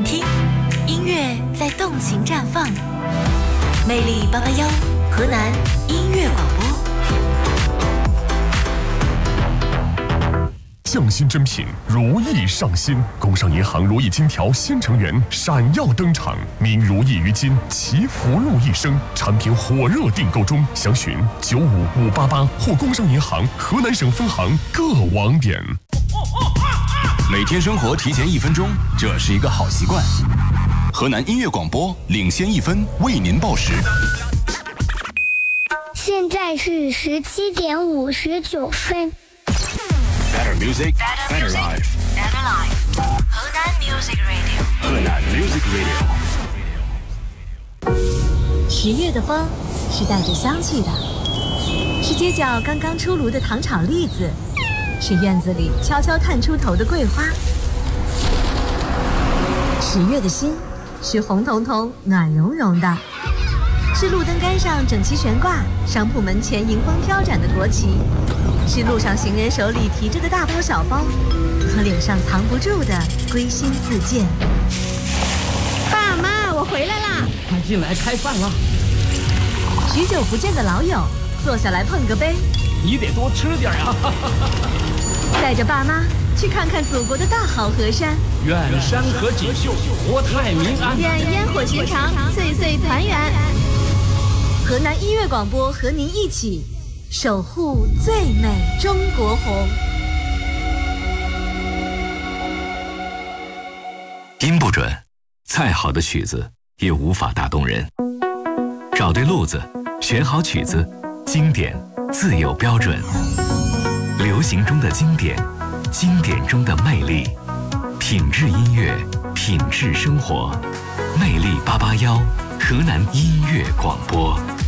听，音乐在动情绽放。魅力881，河南音乐广播。 匠心珍品，如意上新。工商银行如意金条新成员闪耀登场，名如意于今，祈福禄一生。产品火热订购中，详询95588或工商银行河南省分行各网点。 每天生活提前1分钟，这是一个好习惯。河南音乐广播领先1分，为您报时。 现在是17点59分。 Better music, better life. Better Life， 河南 Music Radio。 河南 Music Radio。 10月的风是带着香气的，是街角刚刚出炉的糖炒栗子，是院子里悄悄探出头的桂花。10月的心是红彤彤、暖融融的，是路灯杆上整齐悬挂、商铺门前迎风飘展的国旗，是路上行人手里提着的大包小包，和脸上藏不住的归心似箭。 爸妈，我回来啦！ 快进来开饭了。 许久不见的老友，坐下来碰个杯。 你得多吃点啊！ 带着爸妈去看看祖国的大好河山。 愿山河锦绣，国泰民安。 愿烟火寻常，岁岁团圆。 河南音乐广播和您一起守护最美中国红。 音不准，再好的曲子也无法打动人。找对路子，选好曲子，经典自有标准。流行中的经典，经典中的魅力，品质音乐，品质生活。魅力881，河南音乐广播。